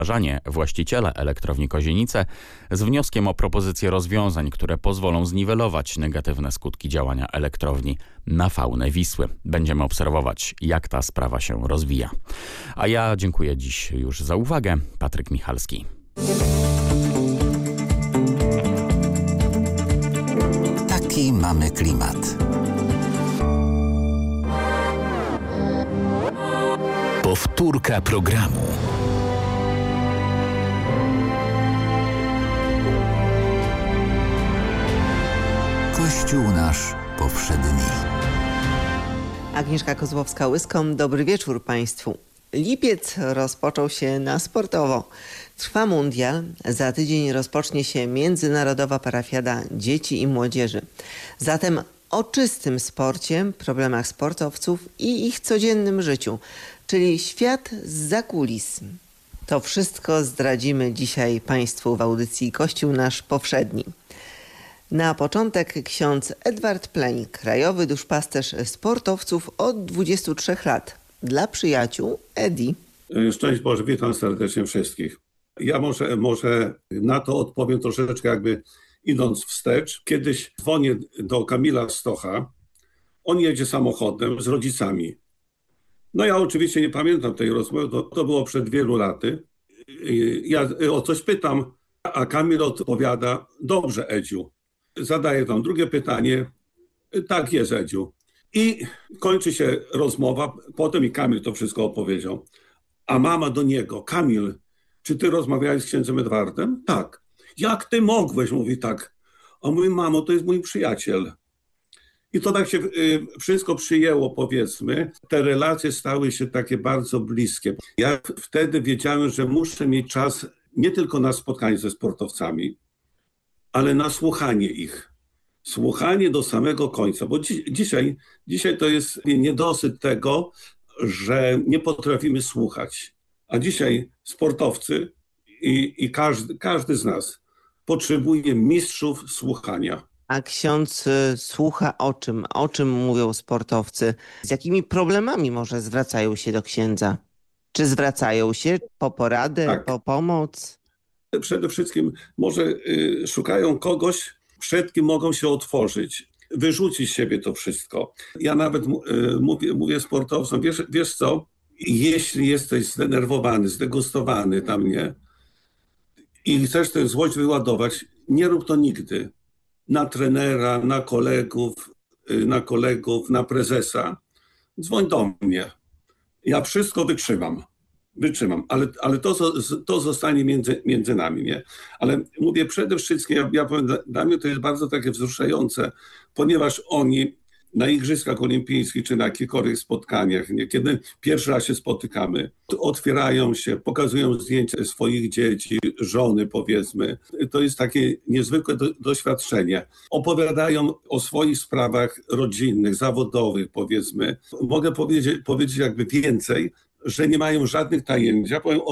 właściciele elektrowni Kozienice z wnioskiem o propozycję rozwiązań, które pozwolą zniwelować negatywne skutki działania elektrowni na faunę Wisły. Będziemy obserwować, jak ta sprawa się rozwija. A ja dziękuję dziś już za uwagę. Patryk Michalski. Taki mamy klimat. Powtórka programu. Kościół nasz powszedni. Agnieszka Kozłowska-Łyską, dobry wieczór Państwu. Lipiec rozpoczął się na sportowo. Trwa mundial, za tydzień rozpocznie się międzynarodowa parafiada dzieci i młodzieży. Zatem o czystym sporcie, problemach sportowców i ich codziennym życiu, czyli świat zza kulis. To wszystko zdradzimy dzisiaj Państwu w audycji Kościół nasz powszedni. Na początek ksiądz Edward Pleń, krajowy duszpasterz sportowców od 23 lat. Dla przyjaciół Edi. Szczęść Boże, witam serdecznie wszystkich. Ja może na to odpowiem troszeczkę jakby idąc wstecz. Kiedyś dzwonię do Kamila Stocha. On jedzie samochodem z rodzicami. No ja oczywiście nie pamiętam tej rozmowy, to było przed wielu laty. Ja o coś pytam, a Kamil odpowiada: dobrze, Edziu. Zadaję tam drugie pytanie. Tak jest, Edziu. I kończy się rozmowa. Potem i Kamil to wszystko opowiedział. A mama do niego: Kamil, czy ty rozmawiałeś z księdzem Edwardem? Tak. Jak ty mogłeś? Mówi tak. A mówi: mamo, to jest mój przyjaciel. I to tak się wszystko przyjęło, powiedzmy. Te relacje stały się takie bardzo bliskie. Ja wtedy wiedziałem, że muszę mieć czas nie tylko na spotkanie ze sportowcami, ale na słuchanie ich. Słuchanie do samego końca. Bo dzisiaj to jest niedosyt tego, że nie potrafimy słuchać. A dzisiaj sportowcy i każdy z nas potrzebuje mistrzów słuchania. A ksiądz słucha o czym? O czym mówią sportowcy? Z jakimi problemami może zwracają się do księdza? Czy zwracają się po poradę, Tak. po pomoc? Przede wszystkim może szukają kogoś, przed kim mogą się otworzyć, wyrzucić z siebie to wszystko. Ja nawet mówię sportowcom: wiesz co, jeśli jesteś zdenerwowany, zdegustowany tam, nie? I chcesz tę złość wyładować, nie rób to nigdy. Na trenera, na kolegów, na prezesa. Dzwoń do mnie. Ja wszystko wytrzymam, ale to zostanie między nami, nie? Ale mówię przede wszystkim, ja powiem, dla mnie to jest bardzo takie wzruszające, ponieważ oni na Igrzyskach Olimpijskich czy na jakichkolwiek spotkaniach, nie, kiedy pierwszy raz się spotykamy, otwierają się, pokazują zdjęcia swoich dzieci, żony, powiedzmy. To jest takie niezwykłe doświadczenie. Opowiadają o swoich sprawach rodzinnych, zawodowych, powiedzmy. Mogę powiedzieć jakby więcej, że nie mają żadnych tajemnic. Ja powiem,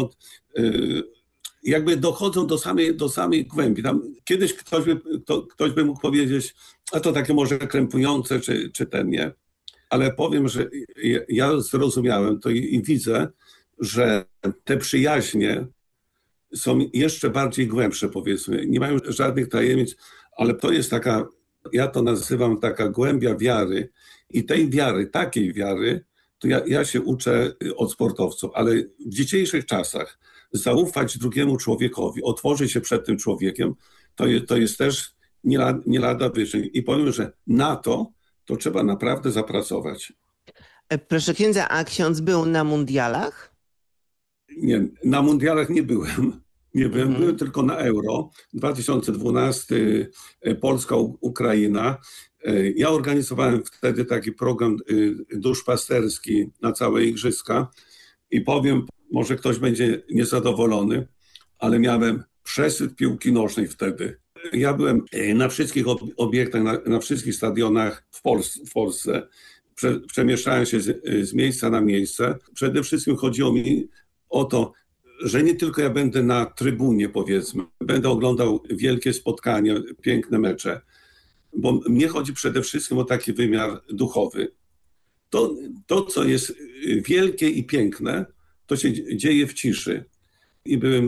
jakby dochodzą do samej głębi. Tam kiedyś ktoś by mógł powiedzieć: a to takie może krępujące, czy ten, nie. Ale powiem, że ja zrozumiałem to i widzę, że te przyjaźnie są jeszcze bardziej głębsze, powiedzmy. Nie mają żadnych tajemnic, ale to jest taka, ja to nazywam taka głębia wiary. I takiej wiary, to ja się uczę od sportowców, ale w dzisiejszych czasach zaufać drugiemu człowiekowi, otworzyć się przed tym człowiekiem, to jest też nie lada wyżej. I powiem, że na to trzeba naprawdę zapracować. Proszę księdza, a ksiądz był na mundialach? Nie, na mundialach nie byłem. Byłem tylko na Euro. 2012 Polska, Ukraina. Ja organizowałem wtedy taki program duszpasterski na całe Igrzyska i powiem, może ktoś będzie niezadowolony, ale miałem przesyt piłki nożnej wtedy. Ja byłem na wszystkich obiektach, na wszystkich stadionach w Polsce. Przemieszczałem się z miejsca na miejsce. Przede wszystkim chodziło mi o to, że nie tylko ja będę na trybunie, powiedzmy, będę oglądał wielkie spotkania, piękne mecze, bo mnie chodzi przede wszystkim o taki wymiar duchowy. To, co jest wielkie i piękne, to się dzieje w ciszy. i byłem